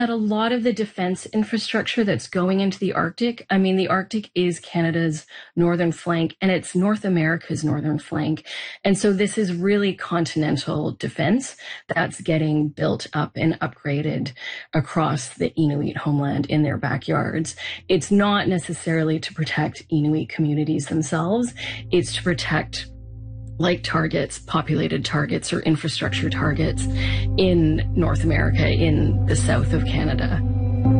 That a lot of the defense infrastructure that's going into the Arctic, I mean, the Arctic is Canada's northern flank and it's North America's northern flank. And so this is really continental defense that's getting built up and upgraded across the Inuit homeland in their backyards. It's not necessarily to protect Inuit communities themselves. It's to protect like targets, populated targets or infrastructure targets in North America, in the south of Canada.